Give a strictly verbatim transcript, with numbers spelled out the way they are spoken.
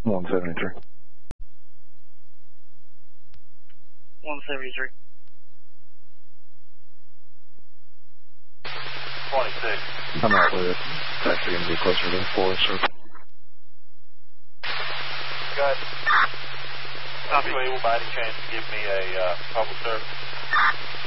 one seventy-three. one seventy-three. twenty-six. I'm out with it. It's actually going to be closer to the Forest Circle. Good. Are you able by any chance to give me a uh, public service?